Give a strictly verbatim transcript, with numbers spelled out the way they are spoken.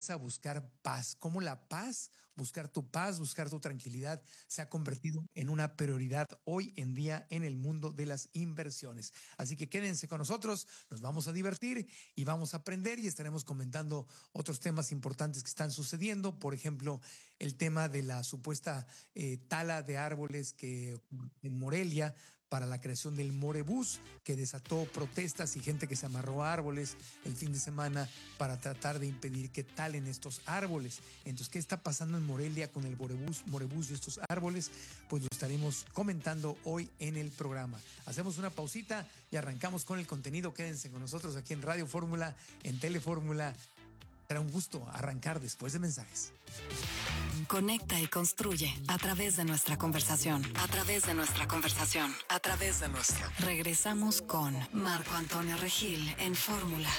empieza a buscar paz, cómo la paz, buscar tu paz, buscar tu tranquilidad, se ha convertido en una prioridad hoy en día en el mundo de las inversiones. Así que quédense con nosotros, nos vamos a divertir y vamos a aprender y estaremos comentando otros temas importantes que están sucediendo. Por ejemplo, el tema de la supuesta eh, tala de árboles que en Morelia para la creación del Morebús, que desató protestas y gente que se amarró a árboles el fin de semana para tratar de impedir que talen estos árboles. Entonces, ¿qué está pasando en Morelia con el Morebús, Morebús y estos árboles? Pues lo estaremos comentando hoy en el programa. Hacemos una pausita y arrancamos con el contenido. Quédense con nosotros aquí en Radio Fórmula, en Telefórmula. Será un gusto arrancar después de mensajes. Conecta y construye a través de nuestra conversación. A través de nuestra conversación. A través de nuestra. Regresamos con Marco Antonio Regil en Fórmula.